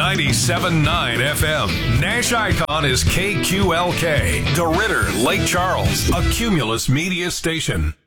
97.9 FM. Nash Icon is KQLK. DeRidder, Lake Charles, a Cumulus media station.